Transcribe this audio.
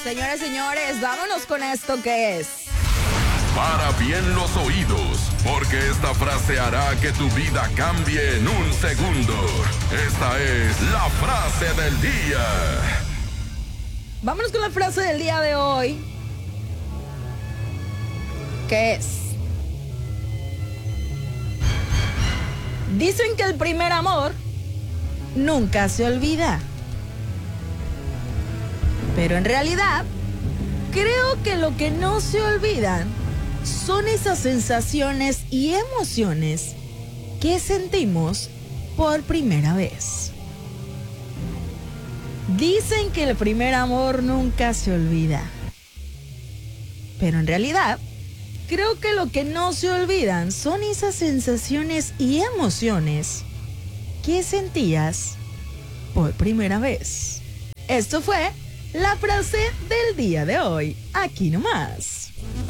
Señoras y señores, vámonos con esto que es... Para bien los oídos, porque esta frase hará que tu vida cambie en un segundo. Esta es la frase del día. Vámonos con la frase del día de hoy, que es... Dicen que el primer amor nunca se olvida. Pero en realidad, creo que lo que no se olvidan son esas sensaciones y emociones que sentimos por primera vez. Dicen que el primer amor nunca se olvida. Pero en realidad, creo que lo que no se olvidan son esas sensaciones y emociones que sentías por primera vez. Esto fue la frase del día de hoy, aquí nomás.